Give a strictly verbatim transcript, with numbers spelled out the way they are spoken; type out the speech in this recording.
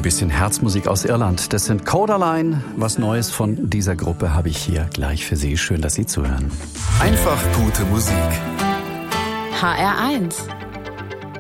Ein bisschen Herzmusik aus Irland. Das sind Codaline. Was Neues von dieser Gruppe habe ich hier gleich für Sie. Schön, dass Sie zuhören. Einfach gute Musik. H R eins.